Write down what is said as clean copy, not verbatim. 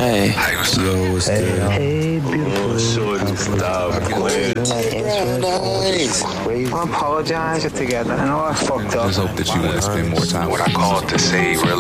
Hey. Hey, what's Yo, up? what's good? Hey, beautiful. Shorty, stop playing. I apologize together. I know I fucked up. Just hope that you want to spend more time. What I called to say, really.